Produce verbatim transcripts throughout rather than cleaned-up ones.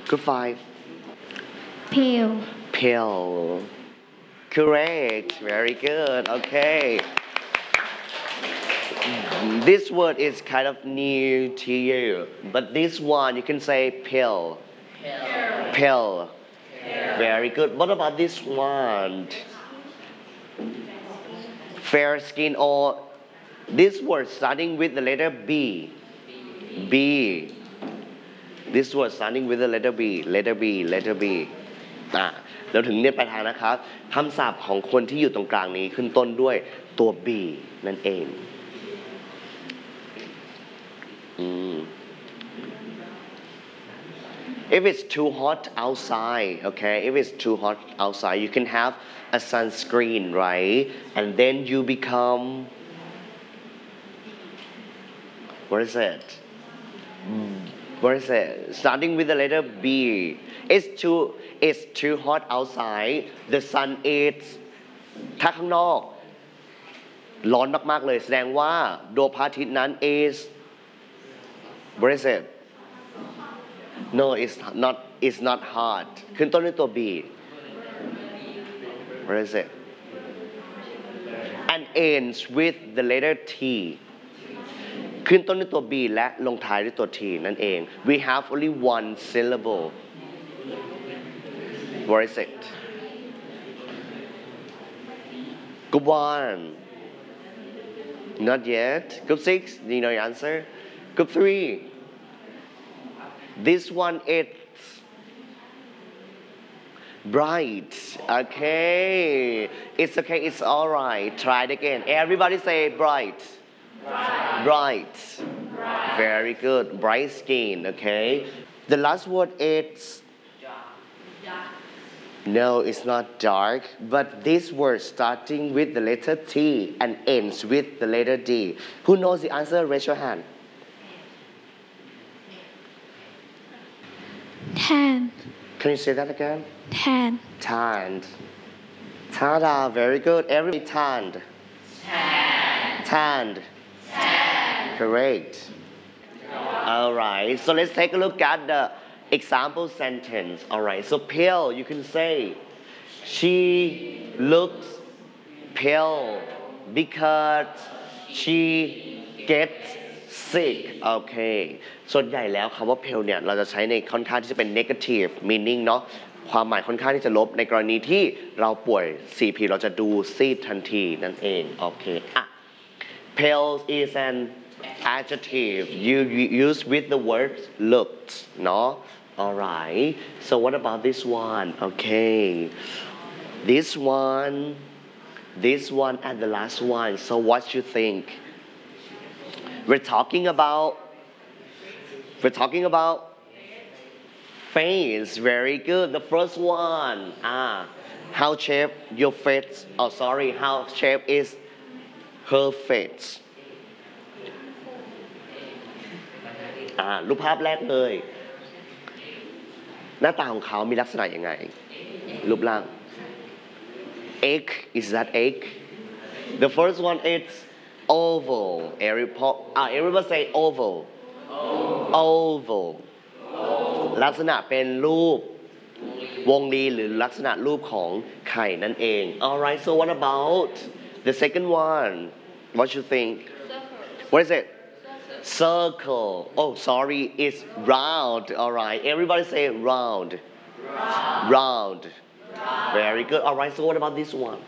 Good five. Pale. Pale. Correct. Very good. Okay. This word is kind of new to you, but this one you can say pale. Pale. Pale. Very good. What about this one? Fair skin or this word starting with the letter B. B. This word starting with the letter B. Letter B. Letter B. อ่ะเราถึงเนี่ยปลายทางนะครับคำศัพท์ของคนที่อยู่ตรงกลางนี้ขึ้นต้นด้วยตัว B นั่นเองอืม If it's too hot outside, okay, if it's too hot outside, you can have a sunscreen, right? And then you become, what is it? What is it? Starting with the letter B. It's too, it's too hot outside. The sun is ถ้าข้างนอกร้อนมากๆเลยแสดงว่าดวงพระอาทิตย์นั้น is, what is it? No, it's not. It's not hot. ขึ้นต้นด้วยตัว B. What is it? And ends with the letter T. ขึ้นต้นด้วยตัว B และลงท้ายด้วยตัว T นั่นเอง We have only one syllable. What is it? Group one. Not yet. Group six. Do you know your answer? Group three. This one is bright. Okay. It's okay. It's all right. Try it again. Everybody say bright. Bright. Bright. Bright. Very good. Bright skin. Okay. The last word is dark. No, it's not dark. But this word starting with the letter T and ends with the letter D. Who knows the answer? Raise your hand. Tan. Can you say that again? Tan. Tanned. Tada, very good. Everybody tanned. Tanned. Tanned. Tanned. Correct. All right. So let's take a look at the example sentence. All right. So pale, you can say, she looks pale because she gets sick. Okay. ส่วนใหญ่แล้วคำว่า pale เนี่ยเราจะใช้ในค่อนข้างที่จะเป็น negative meaning เนาะความหมายค่อนข้างที่จะลบในกรณีที่เราป่วย ซี พี เราจะดูซีดทันทีนั่นเองโอเคอ่ะ pale is an adjective you use with the word looked เนาะ alright so what about this one okay this one this one and the last one so what you think we're talking about we're talking about face very good the first one ah how shape your face oh sorry how shape is her face อ่ารูปภาพแรกเลยหน้าตาของเขามีลักษณะยังไงรูปร่าง egg is that egg the first one is oval everybody ah everybody say oval oval ลักษณะเป็นรูปวงรีหรือลักษณะรูปของไข่นั่นเอง alright so what about the second one what you think what is it circle oh sorry it's round alright everybody say round round, round. Very good alright so what about this one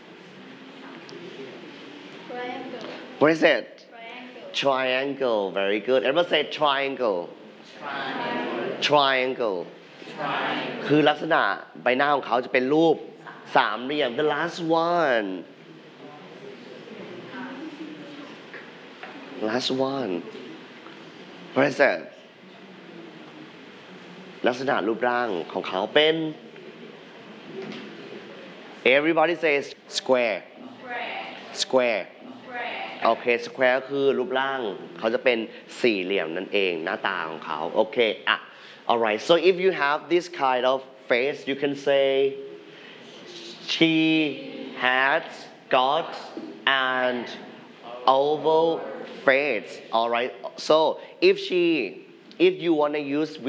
Triangle. what is it Triangle. triangle very good everybody say triangle triangle คือลักษณะใบหน้าของเขาจะเป็นรูปสามเหลี่ยม the last one last one what is that ลักษณะรูปร่างของเขาเป็น everybody says square square โอเค square คือรูปร่างเขาจะเป็นสี่เหลี่ยมนั่นเองหน้าตาของเขาโอเคอ่ะ alright so if you have this kind of face you can say she has got an oval face alright so if she if you want to use